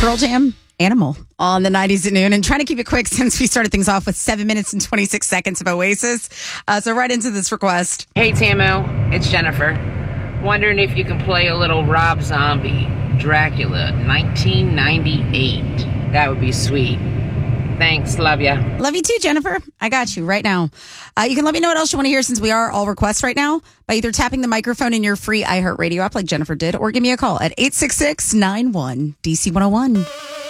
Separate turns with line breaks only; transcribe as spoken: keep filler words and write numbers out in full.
Pearl Jam, Animal on the nineties at noon, and trying to keep it quick since we started things off with seven minutes and twenty-six seconds of Oasis. Uh, so right into this request.
Hey, Tamu, it's Jennifer. Wondering if you can play a little Rob Zombie, Dracula, nineteen ninety-eight. That would be sweet. Thanks. Love ya.
Love you too, Jennifer. I got you right now. Uh, you can let me know what else you want to hear since we are all requests right now by either tapping the microphone in your free iHeartRadio app like Jennifer did or give me a call at eight six six, nine one, D C one oh one.